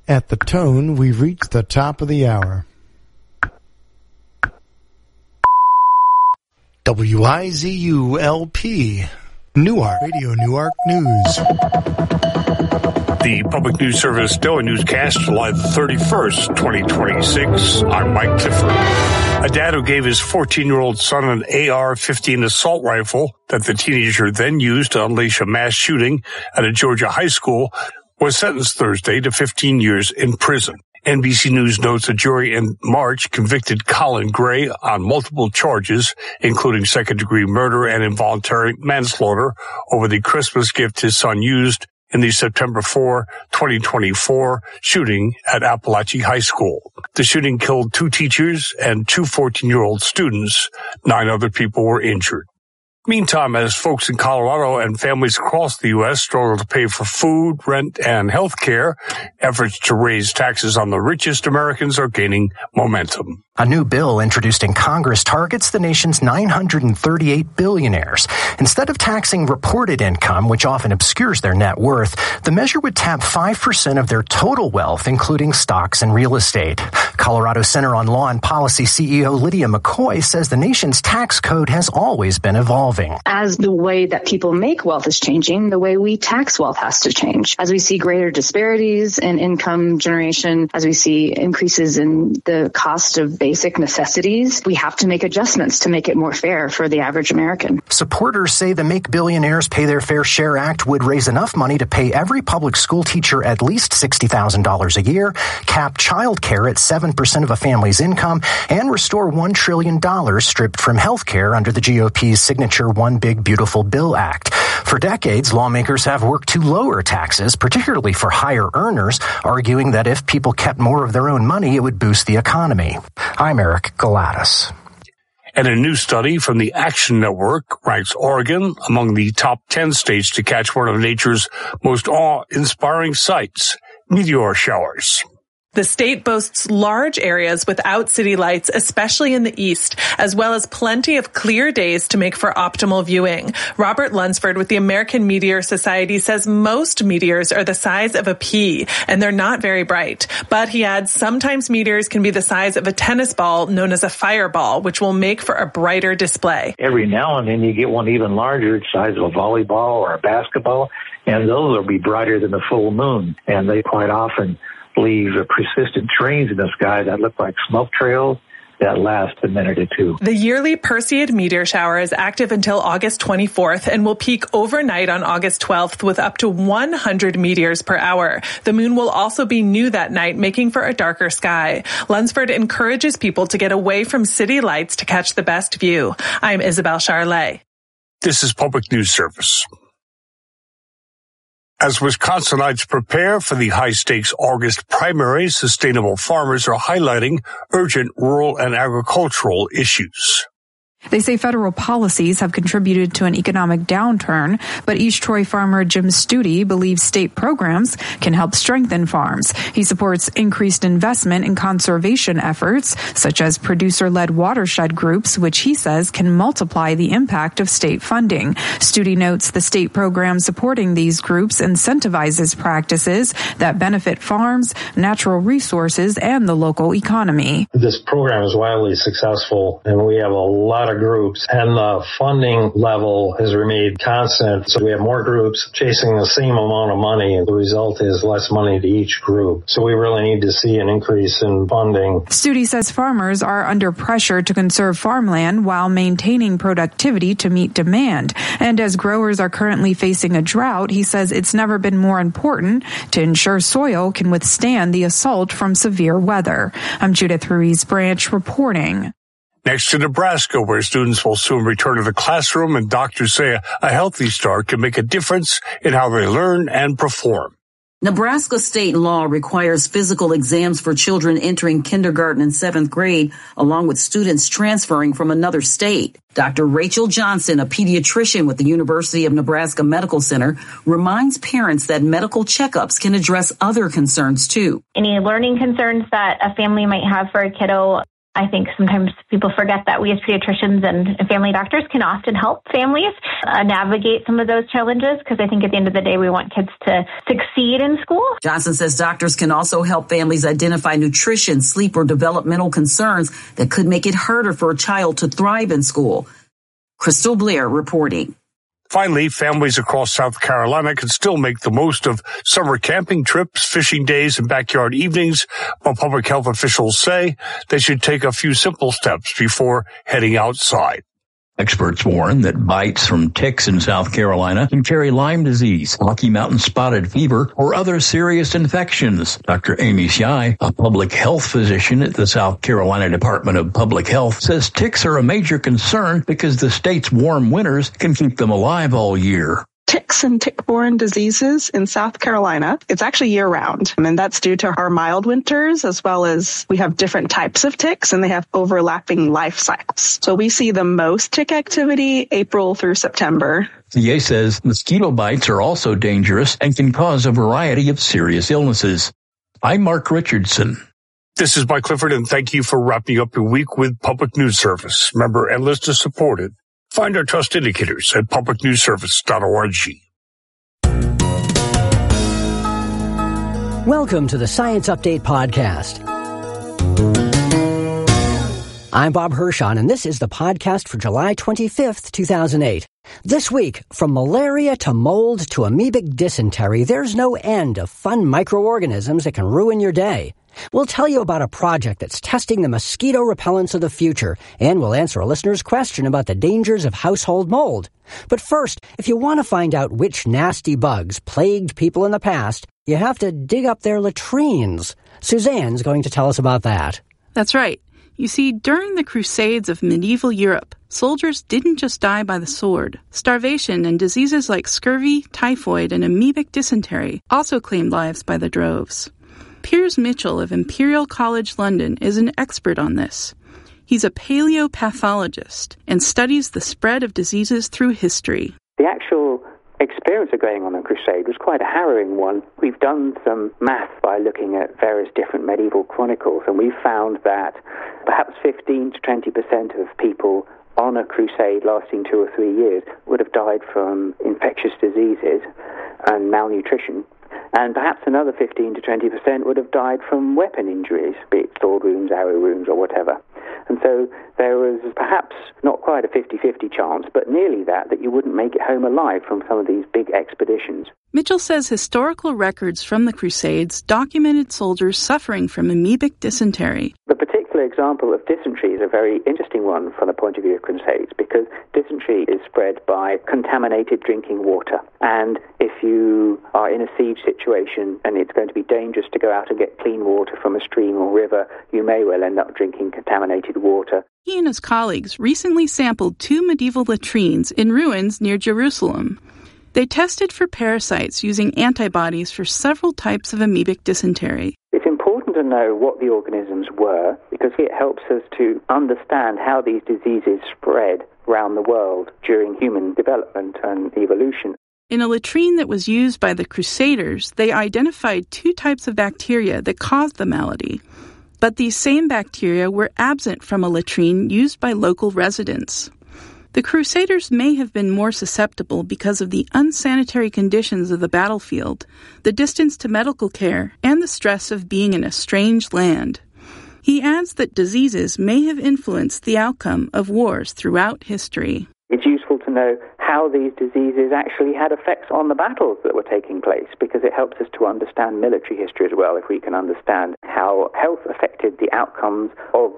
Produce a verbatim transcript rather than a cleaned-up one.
At the tone, we've reached the top of the hour. W I Z U L P, Newark, Radio Newark News. The Public News Service Daily Newscast, July the thirty-first, twenty twenty-six. I'm Mike Clifford. A dad who gave his fourteen-year-old son an A R fifteen assault rifle that the teenager then used to unleash a mass shooting at a Georgia high school was sentenced Thursday to fifteen years in prison. N B C News notes a jury in March convicted Colin Gray on multiple charges, including second-degree murder and involuntary manslaughter, over the Christmas gift his son used in the September fourth, twenty twenty-four shooting at Appalachia High School. The shooting killed two teachers and two fourteen-year-old students. Nine other people were injured. Meantime, as folks in Colorado and families across the U S struggle to pay for food, rent, and health care, efforts to raise taxes on the richest Americans are gaining momentum. A new bill introduced in Congress targets the nation's nine hundred thirty-eight billionaires. Instead of taxing reported income, which often obscures their net worth, the measure would tap five percent of their total wealth, including stocks and real estate. Colorado Center on Law and Policy C E O Lydia McCoy says the nation's tax code has always been evolving. As the way that people make wealth is changing, the way we tax wealth has to change. As we see greater disparities in income generation, as we see increases in the cost of basic necessities, we have to make adjustments to make it more fair for the average American. Supporters say the Make Billionaires Pay Their Fair Share Act would raise enough money to pay every public school teacher at least sixty thousand dollars a year, cap child care at seven percent of a family's income, and restore one trillion dollars stripped from health care under the G O P's signature One Big Beautiful Bill Act. For decades, lawmakers have worked to lower taxes, particularly for higher earners, arguing that if people kept more of their own money, it would boost the economy. I'm Eric Galatis. And a new study from the Action Network ranks Oregon among the top ten states to catch one of nature's most awe-inspiring sights, meteor showers. The state boasts large areas without city lights, especially in the east, as well as plenty of clear days to make for optimal viewing. Robert Lunsford with the American Meteor Society says most meteors are the size of a pea, and they're not very bright. But he adds sometimes meteors can be the size of a tennis ball known as a fireball, which will make for a brighter display. Every now and then you get one even larger, the size of a volleyball or a basketball, and those will be brighter than the full moon, and they quite often leave persistent trains in the sky that look like smoke trails that last a minute or two. The yearly Perseid meteor shower is active until August twenty-fourth and will peak overnight on August twelfth with up to one hundred meteors per hour. The moon will also be new that night, making for a darker sky. Lunsford encourages people to get away from city lights to catch the best view. I'm Isabel Charlet. This is Public News Service. As Wisconsinites prepare for the high-stakes August primaries, sustainable farmers are highlighting urgent rural and agricultural issues. They say federal policies have contributed to an economic downturn, but East Troy farmer Jim Studi believes state programs can help strengthen farms. He supports increased investment in conservation efforts, such as producer-led watershed groups, which he says can multiply the impact of state funding. Studi notes the state program supporting these groups incentivizes practices that benefit farms, natural resources, and the local economy. This program is wildly successful, and we have a lot of groups, and the funding level has remained constant. So we have more groups chasing the same amount of money, and the result is less money to each group. So we really need to see an increase in funding. Studi says farmers are under pressure to conserve farmland while maintaining productivity to meet demand. And as growers are currently facing a drought, he says it's never been more important to ensure soil can withstand the assault from severe weather. I'm Judith Ruiz Branch reporting. Next to Nebraska, where students will soon return to the classroom, and doctors say a healthy start can make a difference in how they learn and perform. Nebraska state law requires physical exams for children entering kindergarten and seventh grade, along with students transferring from another state. Doctor Rachel Johnson, a pediatrician with the University of Nebraska Medical Center, reminds parents that medical checkups can address other concerns, too. Any learning concerns that a family might have for a kiddo, I think sometimes people forget that we as pediatricians and family doctors can often help families uh, navigate some of those challenges, because I think at the end of the day, we want kids to succeed in school. Johnson says doctors can also help families identify nutrition, sleep, or developmental concerns that could make it harder for a child to thrive in school. Crystal Blair reporting. Finally, families across South Carolina can still make the most of summer camping trips, fishing days, and backyard evenings, but public health officials say they should take a few simple steps before heading outside. Experts warn that bites from ticks in South Carolina can carry Lyme disease, Rocky Mountain spotted fever, or other serious infections. Doctor Amy Shai, a public health physician at the South Carolina Department of Public Health, says ticks are a major concern because the state's warm winters can keep them alive all year. Ticks and tick-borne diseases in South Carolina, it's actually year-round, and that's due to our mild winters, as well as we have different types of ticks, and they have overlapping life cycles. So we see the most tick activity April through September. C A says mosquito bites are also dangerous and can cause a variety of serious illnesses. I'm Mark Richardson. This is Mike Clifford, and thank you for wrapping up your week with Public News Service. Member and listener supported. Find our trust indicators at public news service dot org. Welcome to the Science Update Podcast. I'm Bob Hirschon, and this is the podcast for July twenty-fifth, two thousand eight. This week, from malaria to mold to amoebic dysentery, there's no end of fun microorganisms that can ruin your day. We'll tell you about a project that's testing the mosquito repellents of the future, and we'll answer a listener's question about the dangers of household mold. But first, if you want to find out which nasty bugs plagued people in the past, you have to dig up their latrines. Suzanne's going to tell us about that. That's right. You see, during the Crusades of medieval Europe, soldiers didn't just die by the sword. Starvation and diseases like scurvy, typhoid, and amoebic dysentery also claimed lives by the droves. Piers Mitchell of Imperial College London is an expert on this. He's a paleopathologist and studies the spread of diseases through history. The actual experience of going on a crusade was quite a harrowing one. We've done some math by looking at various different medieval chronicles, and we've found that perhaps fifteen to twenty percent of people on a crusade lasting two or three years would have died from infectious diseases and malnutrition. And perhaps another fifteen to twenty percent would have died from weapon injuries, be it sword wounds, arrow wounds, or whatever. And so there was perhaps not quite a fifty-fifty chance, but nearly that, that you wouldn't make it home alive from some of these big expeditions. Mitchell says historical records from the Crusades documented soldiers suffering from amoebic dysentery. The particular example of dysentery is a very interesting one from the point of view of crusades, because dysentery is spread by contaminated drinking water. And if you are in a siege situation and it's going to be dangerous to go out and get clean water from a stream or river, you may well end up drinking contaminated water. He and his colleagues recently sampled two medieval latrines in ruins near Jerusalem. They tested for parasites using antibodies for several types of amoebic dysentery. It's important to know what the organisms were, because it helps us to understand how these diseases spread around the world during human development and evolution. In a latrine that was used by the Crusaders, they identified two types of bacteria that caused the malady. But these same bacteria were absent from a latrine used by local residents. The Crusaders may have been more susceptible because of the unsanitary conditions of the battlefield, the distance to medical care, and the stress of being in a strange land. He adds that diseases may have influenced the outcome of wars throughout history. It's useful to know how these diseases actually had effects on the battles that were taking place, because it helps us to understand military history as well, if we can understand how health affected the outcomes of